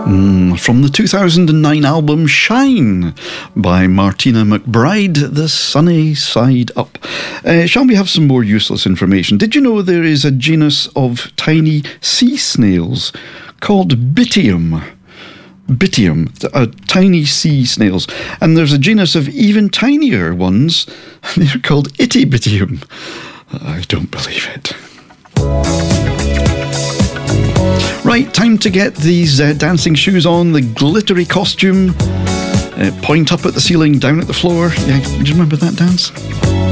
From the 2009 album Shine by Martina McBride, The Sunny Side Up. Shall we have some more useless information? Did you know there is a genus of tiny sea snails called Bitium? Bitium, tiny sea snails. And there's a genus of even tinier ones. They're called Itibitium. I don't believe it. Right, time to get these dancing shoes on, the glittery costume, point up at the ceiling, down at the floor. Yeah, do you remember that dance?